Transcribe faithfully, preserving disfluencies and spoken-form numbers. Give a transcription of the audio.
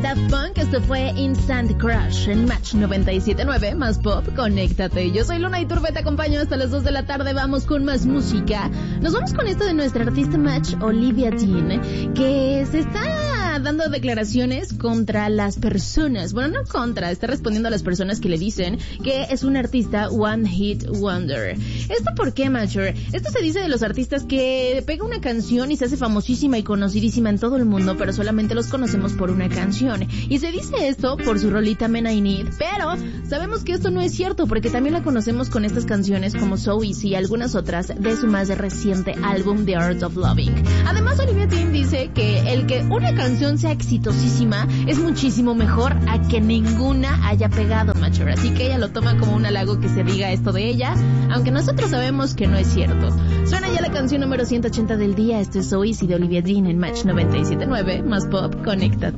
Daft Punk. Esto fue Instant Crush en Match noventa y siete punto nueve, más pop, conéctate. Yo soy Luna Iturbe, te acompaño hasta las dos de la tarde. Vamos con más música. Nos vamos con esto de nuestra artista Match, Olivia Dean, que se está dando declaraciones contra las personas. Bueno, no contra, está respondiendo a las personas que le dicen que es un artista One Hit Wonder. ¿Esto por qué, Matcher? Esto se dice de los artistas que pega una canción y se hace famosísima y conocidísima en todo el mundo, pero solamente los conocemos por una canción. Y se dice esto por su rolita Men I Need, pero sabemos que esto no es cierto, porque también la conocemos con estas canciones como So Easy y algunas otras de su más reciente álbum The Art of Loving. Además, Olivia Dean dice que el que una canción sea exitosísima es muchísimo mejor a que ninguna haya pegado, Matcher. Así que ella lo toma como un halago que se diga esto de ella, aunque nosotros sabemos que no es cierto. Suena ya la canción número ciento ochenta del día. Esto es So Easy de Olivia Dean en Match noventa y siete punto nueve, más pop, conéctate.